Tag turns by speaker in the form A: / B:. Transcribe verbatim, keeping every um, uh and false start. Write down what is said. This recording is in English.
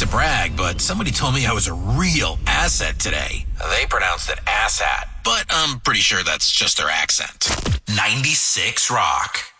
A: to brag, but somebody told me I was a real asset today. They pronounced it asshat, but I'm pretty sure that's just their accent. ninety-six Rock.